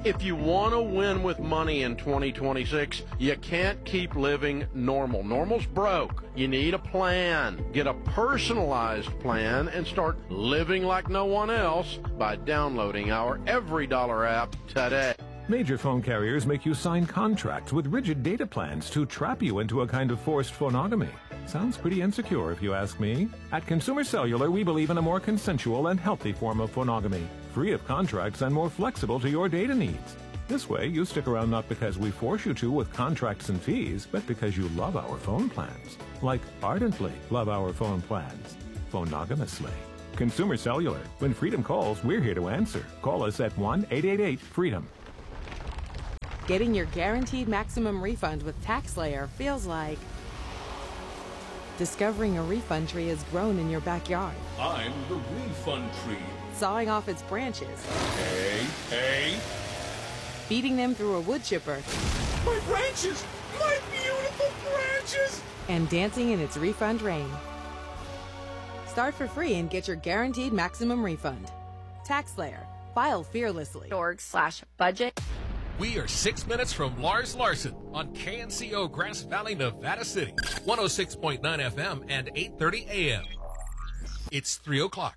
If you want to win with money in 2026, you can't keep living normal. Normal's broke. You need a plan. Get a personalized plan and start living like no one else by downloading our EveryDollar app today. Major phone carriers make you sign contracts with rigid data plans to trap you into a kind of forced phonogamy. Sounds pretty insecure if you ask me. At Consumer Cellular, we believe in a more consensual and healthy form of phonogamy, free of contracts and more flexible to your data needs. This way, you stick around not because we force you to with contracts and fees, but because you love our phone plans. Like ardently love our phone plans. Phonogamously. Consumer Cellular. When Freedom calls, we're here to answer. Call us at 1-888-FREEDOM. Getting your guaranteed maximum refund with TaxSlayer feels like discovering a refund tree has grown in your backyard. I'm the refund tree. Sawing off its branches. Hey. Feeding them through a wood chipper. My branches! My beautiful branches! And dancing in its refund rain. Start for free and get your guaranteed maximum refund. TaxSlayer. File fearlessly. .org/budget. We are 6 minutes from Lars Larson on KNCO Grass Valley, Nevada City, 106.9 FM and 8:30 AM. It's 3 o'clock.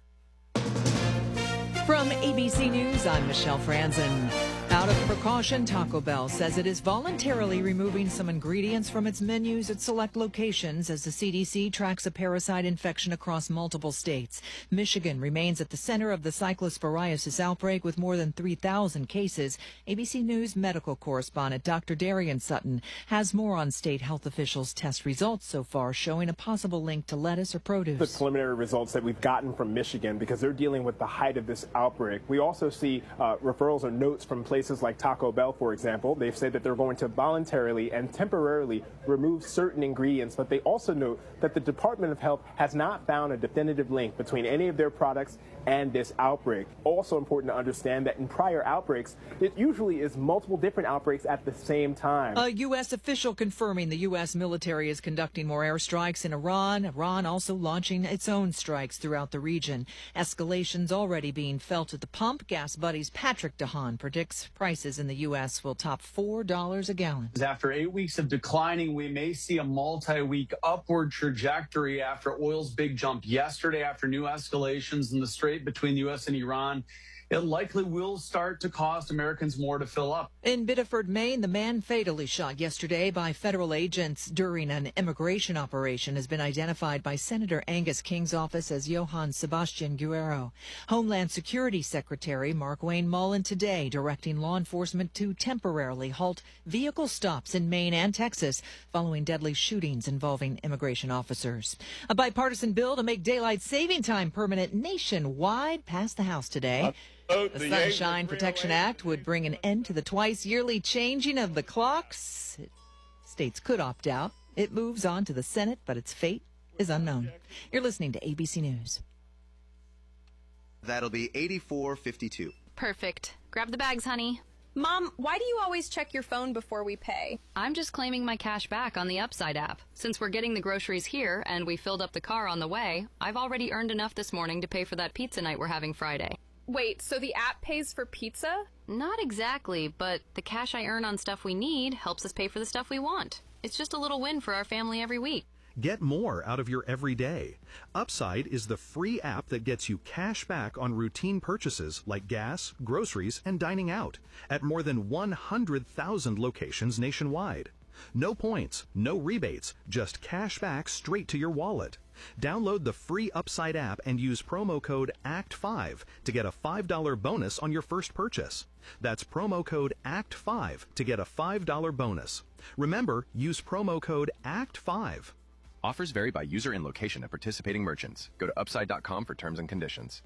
From ABC News, I'm Michelle Franzen. Out of precaution, Taco Bell says it is voluntarily removing some ingredients from its menus at select locations as the CDC tracks a parasite infection across multiple states. Michigan remains at the center of the cyclosporiasis outbreak with more than 3,000 cases. ABC News medical correspondent Dr. Darian Sutton has more on state health officials' test results so far, showing a possible link to lettuce or produce. The preliminary results that we've gotten from Michigan, because they're dealing with the height of this outbreak. We also see referrals or notes from places like Taco Bell, for example. They've said that they're going to voluntarily and temporarily remove certain ingredients, but they also note that the Department of Health has not found a definitive link between any of their products and this outbreak. Also important to understand that in prior outbreaks, it usually is multiple different outbreaks at the same time. A U.S. official confirming the U.S. military is conducting more airstrikes in Iran. Iran also launching its own strikes throughout the region. Escalations already being felt at the pump. Gas Buddy's Patrick DeHaan predicts prices in the U.S. will top $4 a gallon. After 8 weeks of declining, we may see a multi-week upward trajectory after oil's big jump yesterday after new escalations in the strait between the U.S. and Iran. It likely will start to cost Americans more to fill up. In Biddeford, Maine, the man fatally shot yesterday by federal agents during an immigration operation has been identified by Senator Angus King's office as Johann Sebastian Guerrero. Homeland Security Secretary Mark Wayne Mullen today directing law enforcement to temporarily halt vehicle stops in Maine and Texas following deadly shootings involving immigration officers. A bipartisan bill to make daylight saving time permanent nationwide passed the House today. The Sunshine Protection Act would bring an end to the twice-yearly changing of the clocks. States could opt out. It moves on to the Senate, but its fate is unknown. You're listening to ABC News. That'll be 84.52. Perfect. Grab the bags, honey. Mom, why do you always check your phone before we pay? I'm just claiming my cash back on the Upside app. Since we're getting the groceries here and we filled up the car on the way, I've already earned enough this morning to pay for that pizza night we're having Friday. Wait, so the app pays for pizza? Not exactly, but the cash I earn on stuff we need helps us pay for the stuff we want. It's just a little win for our family every week. Get more out of your everyday. Upside is the free app that gets you cash back on routine purchases like gas, groceries, and dining out at more than 100,000 locations nationwide. No points, no rebates, just cash back straight to your wallet. Download the free Upside app and use promo code ACT5 to get a $5 bonus on your first purchase. That's promo code ACT5 to get a $5 bonus. Remember, use promo code ACT5. Offers vary by user and location at participating merchants. Go to upside.com for terms and conditions.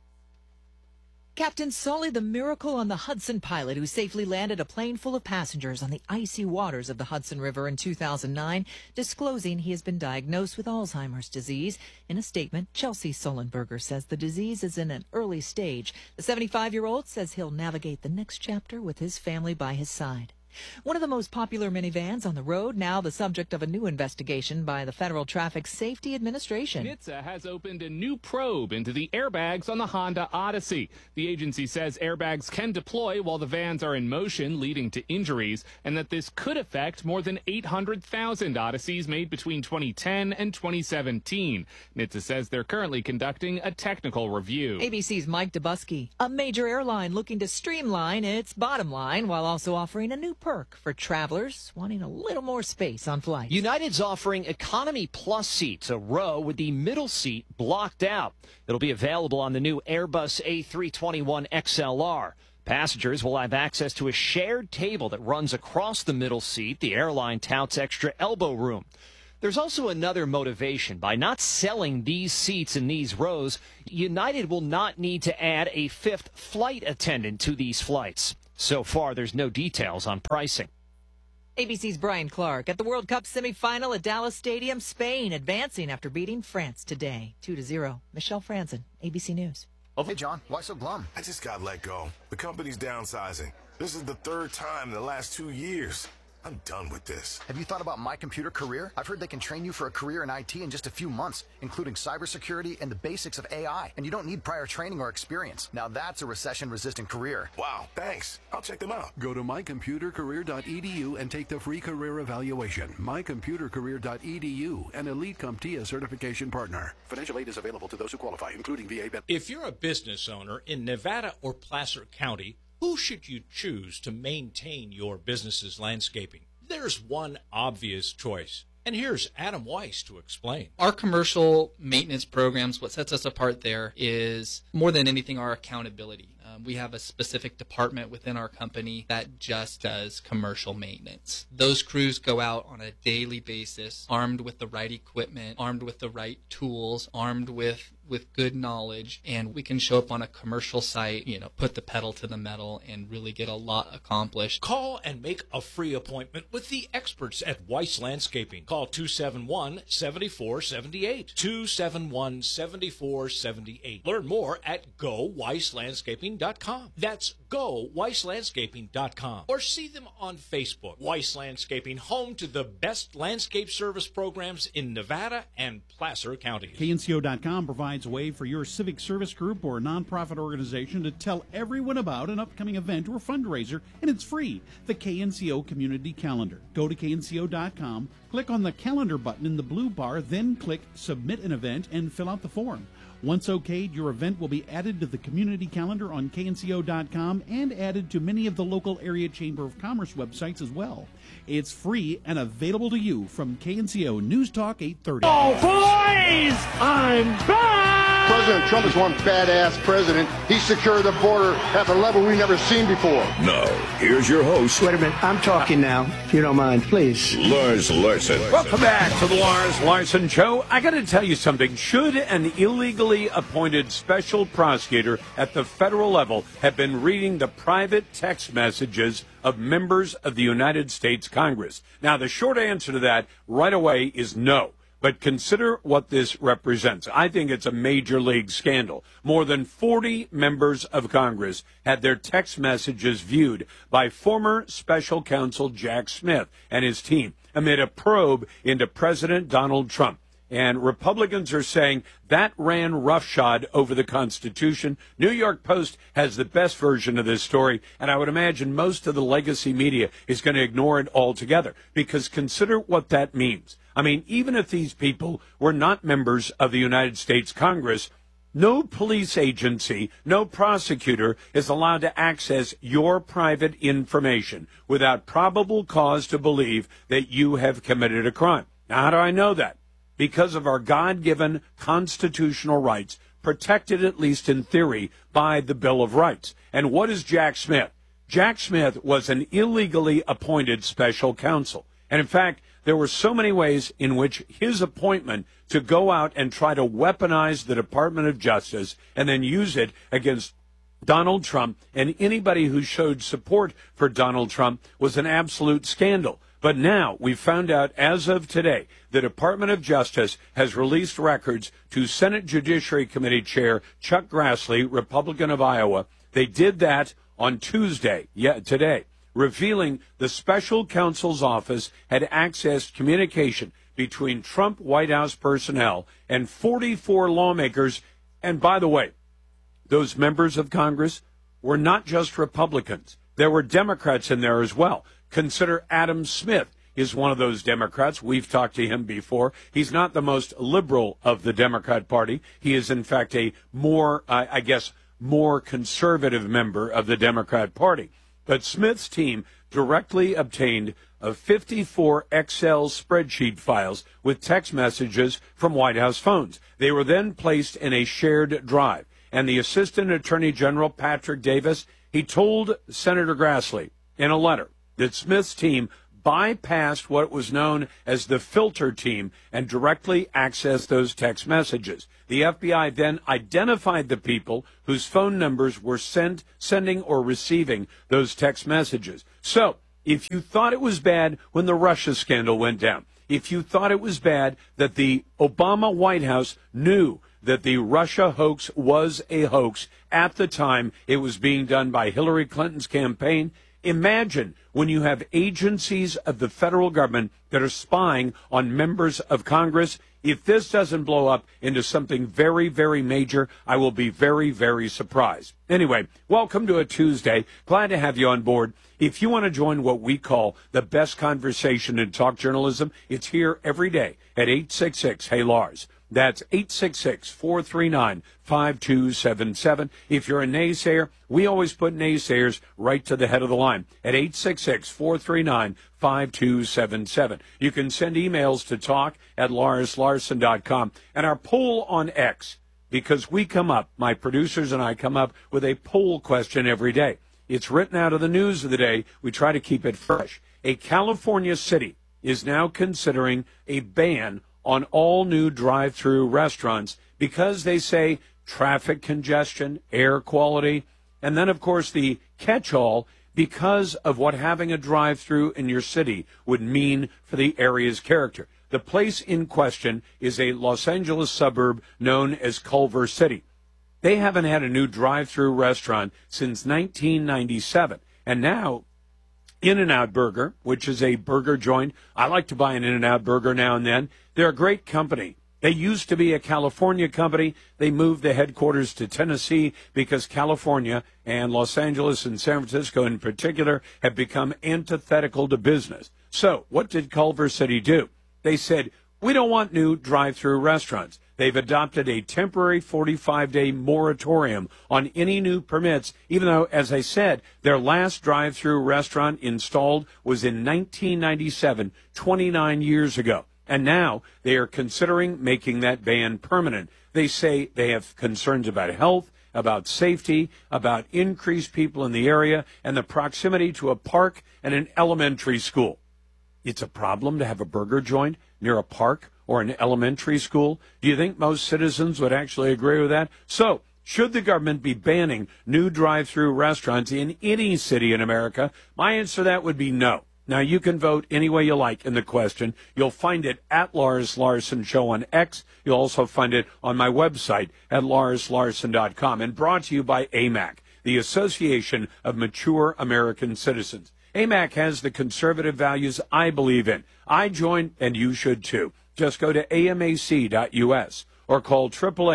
Captain Sully, the miracle on the Hudson pilot who safely landed a plane full of passengers on the icy waters of the Hudson River in 2009, disclosing he has been diagnosed with Alzheimer's disease. In a statement, Chelsea Sullenberger says the disease is in an early stage. The 75-year-old says he'll navigate the next chapter with his family by his side. One of the most popular minivans on the road, now the subject of a new investigation by the Federal Traffic Safety Administration. NHTSA has opened a new probe into the airbags on the Honda Odyssey. The agency says airbags can deploy while the vans are in motion, leading to injuries, and that this could affect more than 800,000 Odysseys made between 2010 and 2017. NHTSA says they're currently conducting a technical review. ABC's Mike Dubusky. A major airline looking to streamline its bottom line while also offering a new perk for travelers wanting a little more space on flights. United's offering Economy Plus seats, a row with the middle seat blocked out. It'll be available on the new Airbus A321 XLR. Passengers will have access to a shared table that runs across the middle seat. The airline touts extra elbow room. There's also another motivation. By not selling these seats in these rows, United will not need to add a fifth flight attendant to these flights. So far, there's no details on pricing. ABC's Brian Clark at the World Cup semifinal at Dallas Stadium, Spain advancing after beating France today, 2-0. Michelle Franzen, ABC News. Hey, John, why so glum? I just got let go. The company's downsizing. This is the third time in the last 2 years. I'm done with this. Have you thought about My Computer Career? I've heard they can train you for a career in IT in just a few months, including cybersecurity and the basics of AI. And you don't need prior training or experience. Now that's a recession-resistant career. Wow, thanks. I'll check them out. Go to mycomputercareer.edu and take the free career evaluation. mycomputercareer.edu, an Elite CompTIA certification partner. Financial aid is available to those who qualify, including VA benefits. If you're a business owner in Nevada or Placer County, who should you choose to maintain your business's landscaping? There's one obvious choice, and here's Adam Weiss to explain. Our commercial maintenance programs, what sets us apart there is, more than anything, our accountability. We have a specific department within our company that just does commercial maintenance. Those crews go out on a daily basis, armed with the right equipment, armed with the right tools, armed with good knowledge, and we can show up on a commercial site, put the pedal to the metal and really get a lot accomplished. Call and make a free appointment with the experts at Weiss Landscaping. Call 271-7478. 271-7478. Learn more at GoWeissLandscaping.com. That's GoWeissLandscaping.com. Or see them on Facebook. Weiss Landscaping, home to the best landscape service programs in Nevada and Placer counties. KNCO.com provides a way for your civic service group or nonprofit organization to tell everyone about an upcoming event or fundraiser, and it's free. The KNCO Community Calendar. Go to KNCO.com, click on the calendar button in the blue bar, then click Submit an Event and fill out the form. Once okayed, your event will be added to the community calendar on KNCO.com and added to many of the local area Chamber of Commerce websites as well. It's free and available to you from KNCO News Talk 830. Oh, boys! I'm back! President Trump is one badass president. He secured the border at a level we've never seen before. Now, here's your host. Wait a minute, I'm talking now, if you don't mind, please. Lars Larson. Welcome back to the Lars Larson Show. I got to tell you something. Should an illegally appointed special prosecutor at the federal level have been reading the private text messages of members of the United States Congress? Now, the short answer to that right away is no. But consider what this represents. I think it's a major league scandal. More than 40 members of Congress had their text messages viewed by former special counsel Jack Smith and his team amid a probe into President Donald Trump. And Republicans are saying that ran roughshod over the Constitution. New York Post has the best version of this story, and I would imagine most of the legacy media is going to ignore it altogether, because consider what that means. I mean, even if these people were not members of the United States Congress, no police agency, no prosecutor is allowed to access your private information without probable cause to believe that you have committed a crime. Now, how do I know that? Because of our God-given constitutional rights, protected at least in theory by the Bill of Rights. And what is Jack Smith? Jack Smith was an illegally appointed special counsel. And in fact, there were so many ways in which his appointment to go out and try to weaponize the Department of Justice and then use it against Donald Trump and anybody who showed support for Donald Trump was an absolute scandal. But now we've found out as of today, the Department of Justice has released records to Senate Judiciary Committee Chair Chuck Grassley, Republican of Iowa. They did that on Tuesday, today. revealing the special counsel's office had accessed communication between Trump White House personnel and 44 lawmakers. And by the way, those members of Congress were not just Republicans. There were Democrats in there as well. Consider Adam Smith is one of those Democrats. We've talked to him before. He's not the most liberal of the Democrat Party. He is, in fact, a more conservative member of the Democrat Party. But Smith's team directly obtained 54 Excel spreadsheet files with text messages from White House phones. They were then placed in a shared drive. And the Assistant Attorney General, Patrick Davis, he told Senator Grassley in a letter that Smith's team bypassed what was known as the filter team and directly accessed those text messages. The FBI then identified the people whose phone numbers were sending or receiving those text messages. So, if you thought it was bad when the Russia scandal went down, if you thought it was bad that the Obama White House knew that the Russia hoax was a hoax at the time it was being done by Hillary Clinton's campaign, imagine when you have agencies of the federal government that are spying on members of Congress. If this doesn't blow up into something very, very major, I will be very, very surprised. Anyway, welcome to a Tuesday. Glad to have you on board. If you want to join what we call the best conversation in talk journalism, it's here every day at 866-HEY-LARS. That's 866-439-5277. If you're a naysayer, we always put naysayers right to the head of the line at 866-439-5277. You can send emails to talk@LarsLarson.com. And our poll on X, because we come up, my producers and I come up with a poll question every day. It's written out of the news of the day. We try to keep it fresh. A California city is now considering a ban on all new drive-through restaurants because they say traffic congestion, air quality, and then, of course, the catch-all because of what having a drive-through in your city would mean for the area's character. The place in question is a Los Angeles suburb known as Culver City. They haven't had a new drive-through restaurant since 1997, and now In-N-Out Burger, which is a burger joint. I like to buy an In-N-Out Burger now and then. They're a great company. They used to be a California company. They moved the headquarters to Tennessee because California and Los Angeles and San Francisco in particular have become antithetical to business. So what did Culver City do? They said, we don't want new drive-through restaurants. They've adopted a temporary 45-day moratorium on any new permits, even though, as I said, their last drive-through restaurant installed was in 1997, 29 years ago. And now they are considering making that ban permanent. They say they have concerns about health, about safety, about increased people in the area, and the proximity to a park and an elementary school. It's a problem to have a burger joint near a park or an elementary school. Do you think most citizens would actually agree with that? So, should the government be banning new drive-through restaurants in any city in America? My answer to that would be no. Now, you can vote any way you like in the question. You'll find it at Lars Larson Show on X. You'll also find it on my website at LarsLarson.com. And brought to you by AMAC, the Association of Mature American Citizens. AMAC has the conservative values I believe in. I join, and you should too. Just go to amac.us or call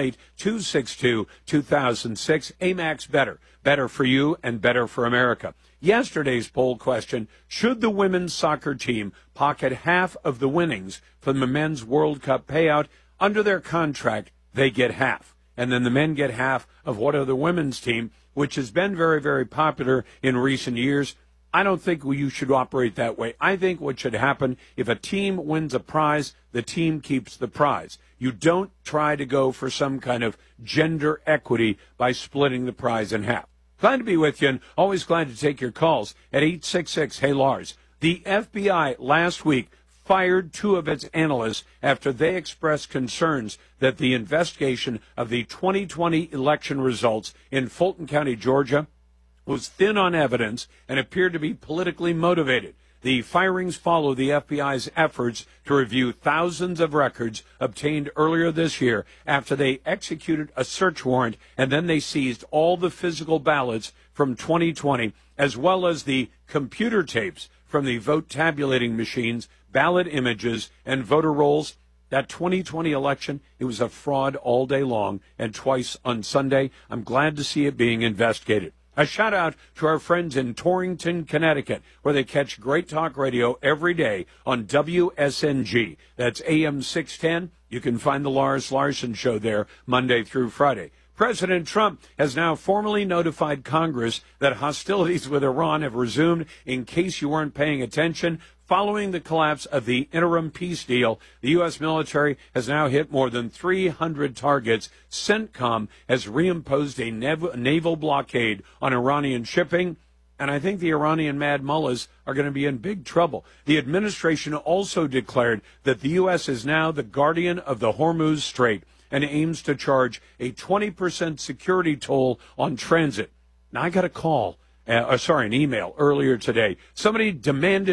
888-262-2006. AMAC's better. Better for you and better for America. Yesterday's poll question, should the women's soccer team pocket half of the winnings from the men's World Cup payout? Under their contract, they get half. And then the men get half of what of the women's team, which has been very, very popular in recent years. I don't think you should operate that way. I think what should happen, if a team wins a prize, the team keeps the prize. You don't try to go for some kind of gender equity by splitting the prize in half. Glad to be with you, and always glad to take your calls at 866-HEY-LARS. The FBI last week fired 2 of its analysts after they expressed concerns that the investigation of the 2020 election results in Fulton County, Georgia, was thin on evidence and appeared to be politically motivated. The firings follow the FBI's efforts to review thousands of records obtained earlier this year after they executed a search warrant, and then they seized all the physical ballots from 2020, as well as the computer tapes from the vote tabulating machines, ballot images, and voter rolls. That 2020 election, it was a fraud all day long and twice on Sunday. I'm glad to see it being investigated. A shout out to our friends in Torrington, Connecticut, where they catch Great Talk Radio every day on WSNG. That's AM 610. You can find the Lars Larson Show there Monday through Friday. President Trump has now formally notified Congress that hostilities with Iran have resumed. In case you weren't paying attention, following the collapse of the interim peace deal, the U.S. military has now hit more than 300 targets. CENTCOM has reimposed a naval blockade on Iranian shipping, and I think the Iranian mad mullahs are going to be in big trouble. The administration also declared that the U.S. is now the guardian of the Hormuz Strait and aims to charge a 20% security toll on transit. Now, I got an email earlier today. Somebody demanded